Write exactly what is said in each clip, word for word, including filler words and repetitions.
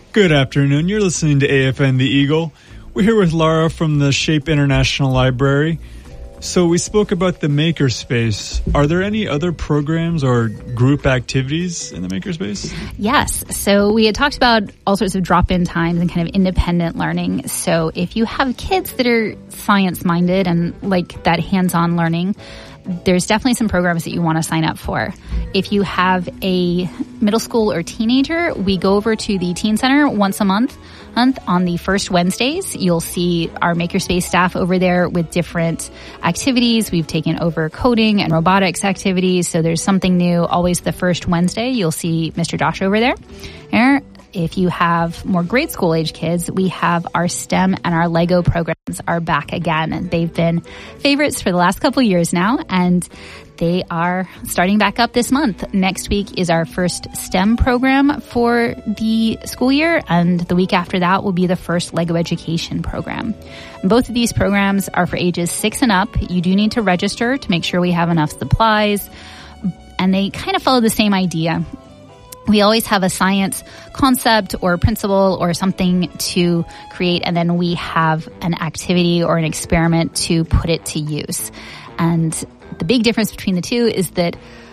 Good afternoon. You're listening to A F N The Eagle. We're here with Laura from the Shape International Library. So we spoke about the Makerspace. Are there any other programs or group activities in the Makerspace? Yes. So we had talked about all sorts of drop-in times and kind of independent learning. So if you have kids that are science-minded and like that hands-on learning, there's definitely some programs that you want to sign up for. If you have a middle school or teenager, we go over to the Teen Center once a month. month on the first Wednesdays. You'll see our Makerspace staff over there with different activities. We've taken over coding and robotics activities, so there's something new always the first Wednesday. You'll see Mister Josh over there. There. If you have more grade school age kids, we have our STEM and our Lego programs are back again. They've been favorites for the last couple years now, and they are starting back up this month. Next week is our first STEM program for the school year, and the week after that will be the first Lego education program. Both of these programs are for ages six and up. You do need to register to make sure we have enough supplies, and they kind of follow the same idea. We always have a science concept or principle or something to create, and then we have an activity or an experiment to put it to use. And the big difference between the two is that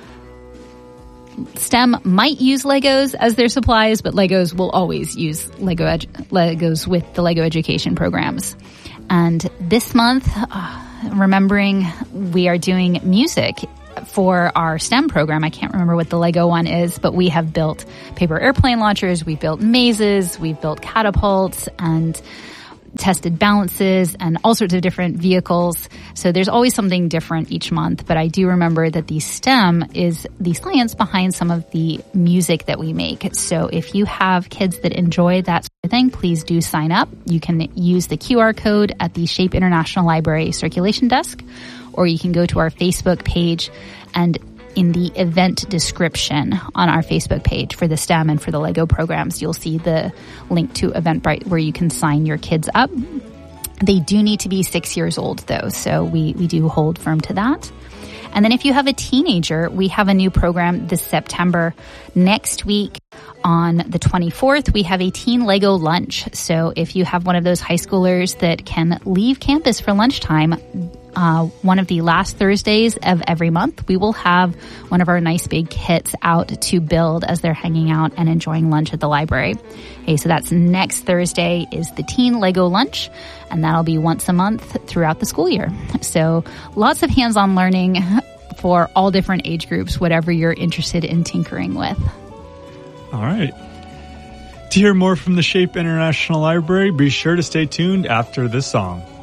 STEM might use Legos as their supplies, but Legos will always use Lego edu- Legos with the Lego education programs. And this month, uh, remembering we are doing music for our STEM program. I can't remember what the Lego one is, but we have built paper airplane launchers, we've built mazes, we've built catapults and tested balances and all sorts of different vehicles. So there's always something different each month, but I do remember that the STEM is the science behind some of the music that we make. So if you have kids that enjoy that sort of thing, please do sign up. You can use the Q R code at the Shape International Library circulation desk, or you can go to our Facebook page, and in the event description on our Facebook page for the STEM and for the Lego programs, you'll see the link to Eventbrite where you can sign your kids up. They do need to be six years old, though, so we, we do hold firm to that. And then if you have a teenager, we have a new program this September. Next week on the twenty-fourth, we have a teen Lego lunch. So if you have one of those high schoolers that can leave campus for lunchtime, Uh, one of the last Thursdays of every month, we will have one of our nice big kits out to build as they're hanging out and enjoying lunch at the library. Okay, so that's next Thursday is the teen Lego lunch, and that'll be once a month throughout the school year. So lots of hands-on learning for all different age groups, whatever you're interested in tinkering with. All right. To hear more from the Shape International Library, be sure to stay tuned after this song.